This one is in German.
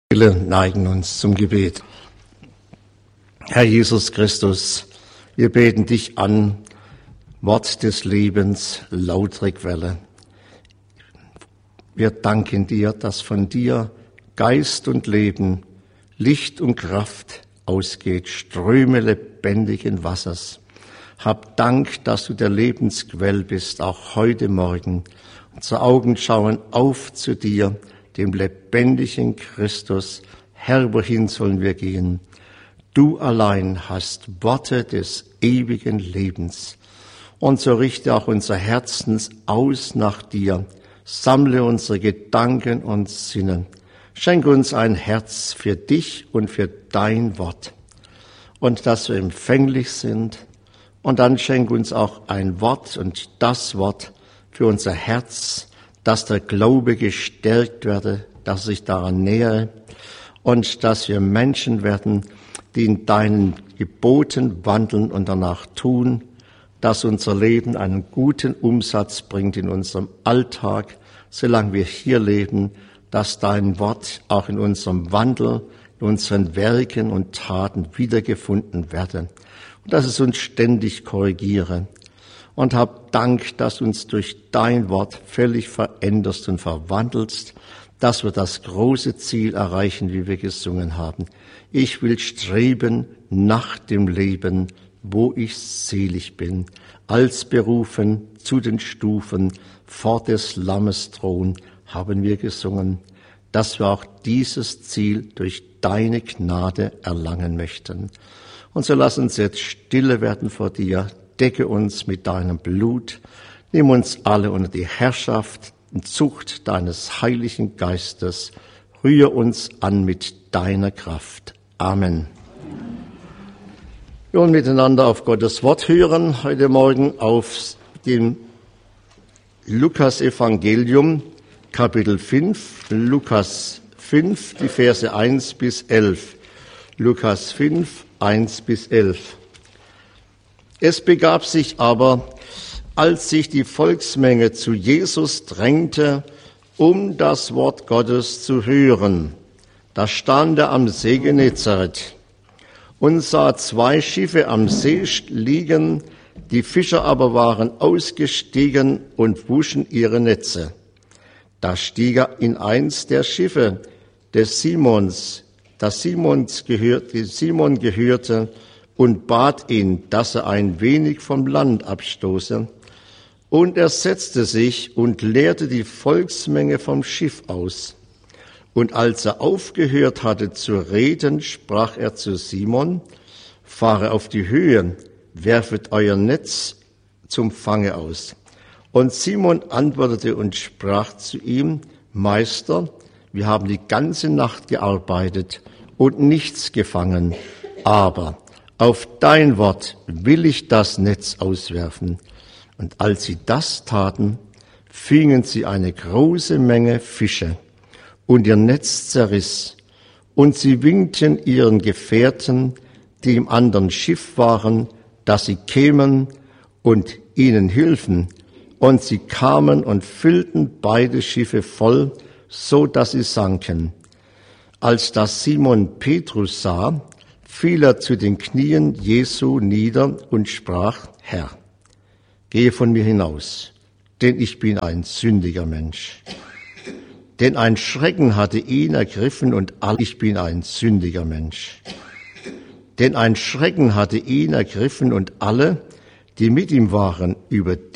Wir neigen uns zum Gebet. Herr Jesus Christus, wir beten dich an, Wort des Lebens, lautere Quelle. Wir danken dir, dass von dir Geist und Leben, Licht und Kraft ausgeht, Ströme lebendigen Wassers. Hab Dank, dass du der Lebensquell bist, auch heute Morgen. Unsere Augen schauen auf zu dir, dem lebendigen Christus. Herr, wohin sollen wir gehen? Du allein hast Worte des ewigen Lebens. Und so richte auch unser Herzens aus nach dir. Sammle unsere Gedanken und Sinne. Schenke uns ein Herz für dich und für dein Wort. Und dass wir empfänglich sind. Und dann schenke uns auch ein Wort und das Wort für unser Herz, dass der Glaube gestärkt werde, dass ich daran nähere und dass wir Menschen werden, die in deinen Geboten wandeln und danach tun, dass unser Leben einen guten Umsatz bringt in unserem Alltag, solange wir hier leben, dass dein Wort auch in unserem Wandel, in unseren Werken und Taten wiedergefunden werde und dass es uns ständig korrigiere. Und hab Dank, dass du uns durch dein Wort völlig veränderst und verwandelst, dass wir das große Ziel erreichen, wie wir gesungen haben. Ich will streben nach dem Leben, wo ich selig bin, als berufen zu den Stufen vor des Lammes Thron haben wir gesungen, dass wir auch dieses Ziel durch deine Gnade erlangen möchten. Und so lass uns jetzt stille werden vor dir. Decke uns mit deinem Blut, nimm uns alle unter die Herrschaft und Zucht deines Heiligen Geistes, rühre uns an mit deiner Kraft. Amen. Wir wollen miteinander auf Gottes Wort hören, heute Morgen auf dem Lukas-Evangelium, Kapitel 5, Lukas 5, die Verse 1 bis 11. Lukas 5, 1 bis 11. Es begab sich aber, als sich die Volksmenge zu Jesus drängte, um das Wort Gottes zu hören. Da stand er am See Genezareth und sah 2 Schiffe am See liegen, die Fischer aber waren ausgestiegen und wuschen ihre Netze. Da stieg er in eins der Schiffe des Simons, das Simon gehörte, und bat ihn, dass er ein wenig vom Land abstoße. Und er setzte sich und leerte die Volksmenge vom Schiff aus. Und als er aufgehört hatte zu reden, sprach er zu Simon, fahre auf die Höhe, werfet euer Netz zum Fange aus. Und Simon antwortete und sprach zu ihm, Meister, wir haben die ganze Nacht gearbeitet und nichts gefangen, aber auf dein Wort will ich das Netz auswerfen. Und als sie das taten, fingen sie eine große Menge Fische, und ihr Netz zerriss. Und sie winkten ihren Gefährten, die im anderen Schiff waren, dass sie kämen und ihnen hilfen. Und sie kamen und füllten beide Schiffe voll, so dass sie sanken. Als das Simon Petrus sah, fiel er zu den Knien Jesu nieder und sprach, Herr, gehe von mir hinaus, denn ich bin ein sündiger Mensch. Denn ein Schrecken hatte ihn ergriffen und ich bin ein sündiger Mensch. Denn ein Schrecken hatte ihn ergriffen und alle, die mit ihm waren, über